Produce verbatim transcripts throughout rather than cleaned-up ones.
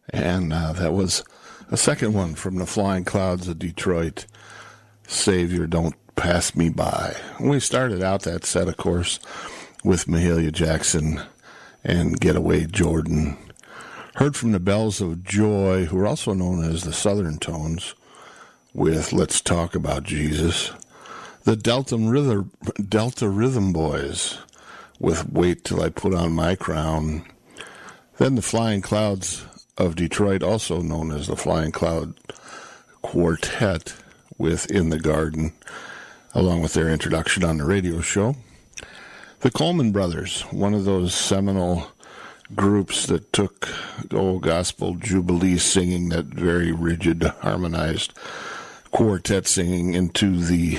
And uh, that was a second one from the Flying Clouds of Detroit, Savior, Don't Pass Me By. We started out that set, of course, with Mahalia Jackson and Getaway Jordan. Heard from the Bells of Joy, who are also known as the Southern Tones, with Let's Talk About Jesus. The Delta Rhythm, Delta Rhythm Boys with Wait Till I Put On My Crown. Then the Flying Clouds of Detroit, also known as the Flying Cloud Quartet, with In the Garden, along with their introduction on the radio show. The Coleman Brothers, one of those seminal groups that took old gospel jubilee singing, that very rigid, harmonized quartet singing, into the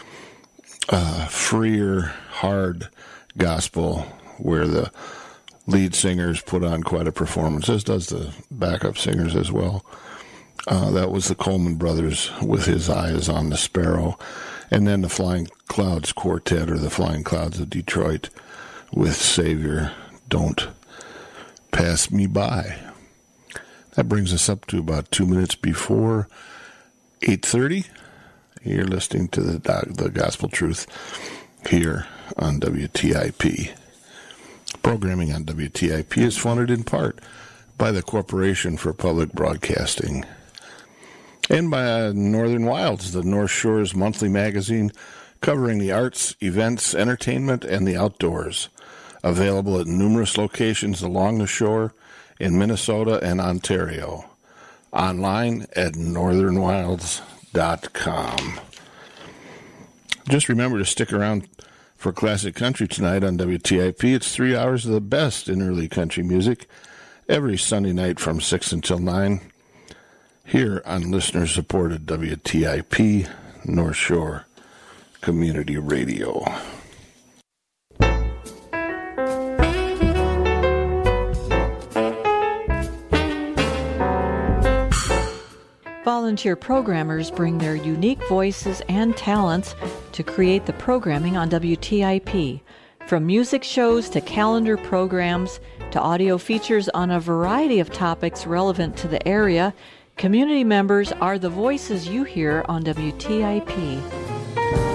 uh, freer, hard gospel, where the lead singers put on quite a performance, as does the backup singers as well. Uh, that was the Coleman Brothers with His Eyes on the Sparrow. And then the Flying Clouds Quartet, or the Flying Clouds of Detroit, with Savior, Don't Pass Me By. That brings us up to about two minutes before eight thirty. You're listening to the, the Gospel Truth here on W T I P. Programming on W T I P is funded in part by the Corporation for Public Broadcasting and by uh, Northern Wilds, the North Shore's monthly magazine covering the arts, events, entertainment, and the outdoors. Available at numerous locations along the shore in Minnesota and Ontario. Online at northern wilds dot com. Just remember to stick around for Classic Country tonight on W T I P. It's three hours of the best in early country music every Sunday night from six until nine here on listener-supported W T I P North Shore Community Radio. Volunteer programmers bring their unique voices and talents to create the programming on W T I P. From music shows to calendar programs to audio features on a variety of topics relevant to the area, community members are the voices you hear on W T I P.